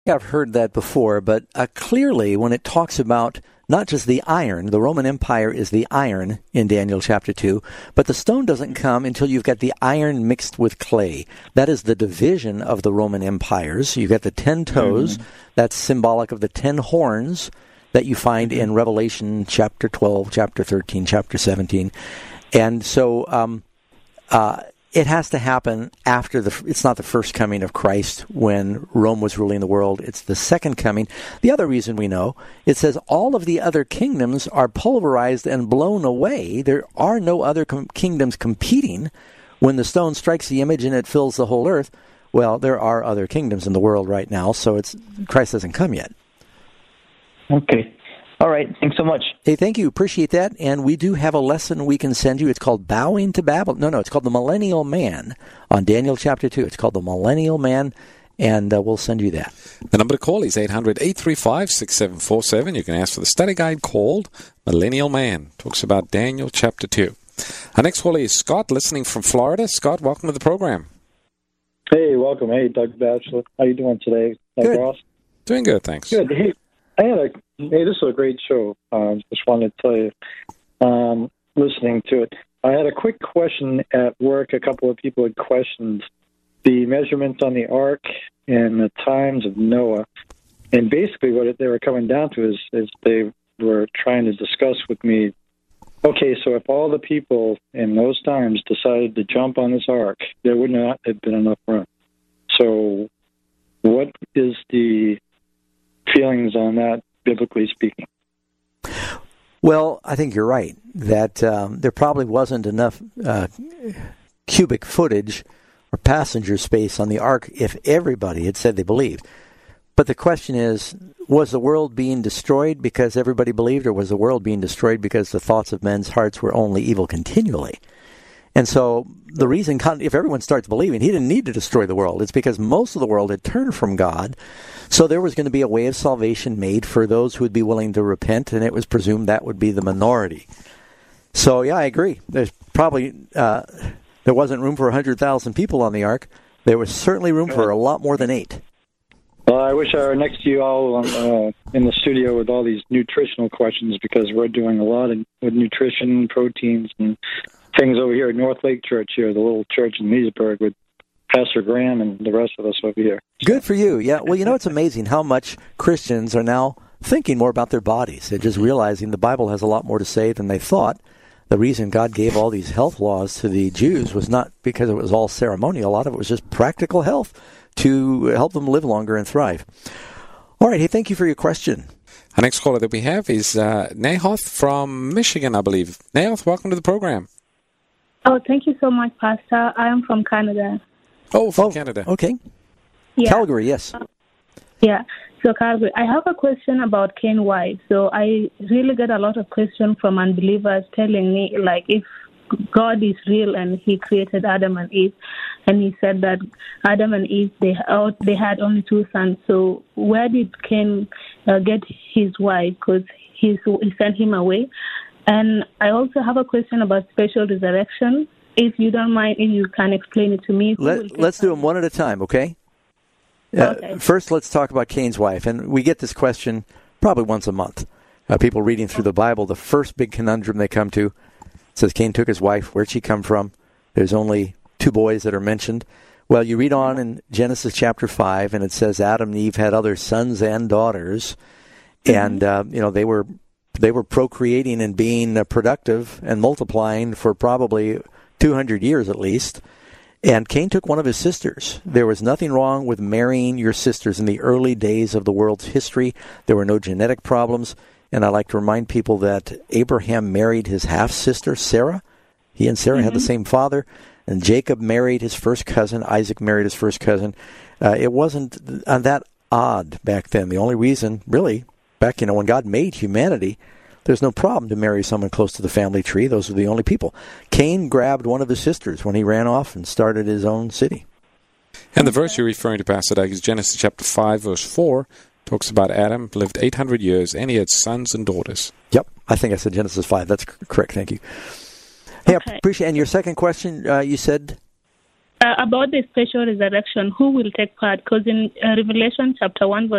Yeah, I've heard that before, but clearly when it talks about not just the iron, the Roman Empire is the iron in Daniel chapter 2, but the stone doesn't come until you've got the iron mixed with clay. That is the division of the Roman empires. You've got the 10 toes, that's symbolic of the 10 horns that you find in Revelation chapter 12, chapter 13, chapter 17. And so it has to happen after it's not the first coming of Christ when Rome was ruling the world. It's the second coming. The other reason we know, it says all of the other kingdoms are pulverized and blown away. There are no other kingdoms competing. When the stone strikes the image and it fills the whole earth, well, there are other kingdoms in the world right now, so Christ hasn't come yet. Okay. All right. Thanks so much. Hey, thank you. Appreciate that. And we do have a lesson we can send you. It's called Bowing to Babylon. No, it's called The Millennial Man on Daniel chapter 2. It's called The Millennial Man, and we'll send you that. The number to call is 800-835-6747. You can ask for the study guide called Millennial Man. Talks about Daniel chapter 2. Our next caller is Scott, listening from Florida. Scott, welcome to the program. Hey, welcome. Hey, Doug Batchelor. How you doing today? Good. Ross? Doing good, thanks. Good. Hey, this is a great show. Just wanted to tell you, listening to it. I had a quick question at work. A couple of people had questioned the measurements on the ark and the times of Noah. And basically what they were coming down to is they were trying to discuss with me, okay, so if all the people in those times decided to jump on this ark, there would not have been enough room. So what is the feelings on that, biblically speaking? Well, I think you're right, that there probably wasn't enough cubic footage or passenger space on the ark if everybody had said they believed. But the question is, was the world being destroyed because everybody believed, or was the world being destroyed because the thoughts of men's hearts were only evil continually? And so the reason, if everyone starts believing, he didn't need to destroy the world. It's because most of the world had turned from God. So there was going to be a way of salvation made for those who would be willing to repent, and it was presumed that would be the minority. So, yeah, I agree. There's probably, there wasn't room for 100,000 people on the ark. There was certainly room for a lot more than 8. Well, I wish I were next to you all in the studio with all these nutritional questions, because we're doing a lot with nutrition, proteins, and things over here at North Lake Church here, the little church in Leesburg with Pastor Graham and the rest of us over here. Good for you. Yeah. Well, it's amazing how much Christians are now thinking more about their bodies. They're just realizing the Bible has a lot more to say than they thought. The reason God gave all these health laws to the Jews was not because it was all ceremonial. A lot of it was just practical health to help them live longer and thrive. All right. Hey, thank you for your question. Our next caller that we have is Nahoth from Michigan, I believe. Nahoth, welcome to the program. Oh, thank you so much, Pastor. I am from Canada. Oh, from Canada. Okay. Yeah. Calgary, yes. Yeah. So, Calgary, I have a question about Cain's wife. So I really get a lot of questions from unbelievers telling me, like, if God is real and he created Adam and Eve, and he said that Adam and Eve, they had only 2 sons. So where did Cain get his wife? Because he sent him away. And I also have a question about special resurrection. If you don't mind, if you can explain it to me. Let's do them one at a time, okay? Okay. First, let's talk about Cain's wife. And we get this question probably once a month. People reading through the Bible, the first big conundrum they come to says Cain took his wife. Where'd she come from? There's only 2 boys that are mentioned. Well, you read on in Genesis chapter 5, and it says Adam and Eve had other sons and daughters. And, they were procreating and being productive and multiplying for probably 200 years at least. And Cain took one of his sisters. There was nothing wrong with marrying your sisters in the early days of the world's history. There were no genetic problems. And I like to remind people that Abraham married his half-sister, Sarah. He and Sarah had the same father. And Jacob married his first cousin. Isaac married his first cousin. It wasn't that odd back then. The only reason, really, back, when God made humanity, there's no problem to marry someone close to the family tree. Those are the only people. Cain grabbed one of his sisters when he ran off and started his own city. And the verse you're referring to, Pastor Doug, is Genesis chapter 5, verse 4. Talks about Adam lived 800 years, and he had sons and daughters. Yep, I think I said Genesis 5. That's correct. Thank you. Hey, Okay. I appreciate. And your second question, you said? About the special resurrection, who will take part? Because in Revelation chapter 1, verse